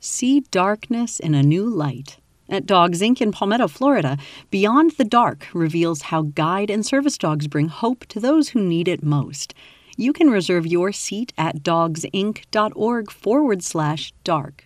See darkness in a new light. At Dogs Inc. in Palmetto, Florida, Beyond the Dark reveals how guide and service dogs bring hope to those who need it most. You can reserve your seat at dogsinc.org/dark.